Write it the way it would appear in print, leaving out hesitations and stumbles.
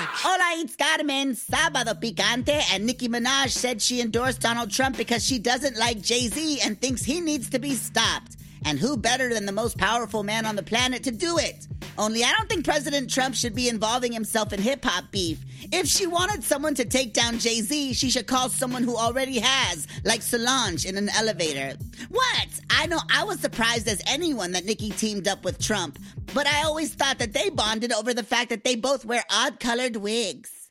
Hola, it's Carmen, Sábado Picante, and Nicki Minaj said she endorsed Donald Trump because she doesn't like Jay-Z and thinks he needs to be stopped. And who better than the most powerful man on the planet to do it? Only I don't think President Trump should be involving himself in hip-hop beef. If she wanted someone to take down Jay-Z, she should call someone who already has, like Solange in an elevator. What? I know I was surprised as anyone that Nicki teamed up with Trump, but I always thought that they bonded over the fact that they both wear odd-colored wigs.